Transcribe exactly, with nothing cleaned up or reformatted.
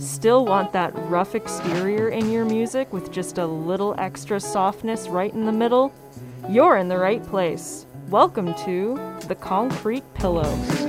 Still want that rough exterior in your music with just a little extra softness right in the middle? You're in the right place. Welcome to The Concrete Pillow.